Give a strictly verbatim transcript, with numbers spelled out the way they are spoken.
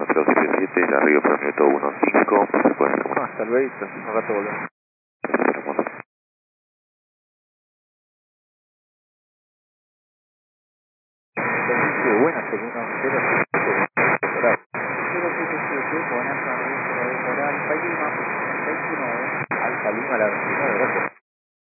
cero siete siete, la Río por minuto uno cinco, se puede hacer No, hasta luego, un rato volvemos. Qué buena, segunda cero siete siete, Bonanza Río Alfa Lima, veintinueve, Alfa Lima, la veintinueve, gracias.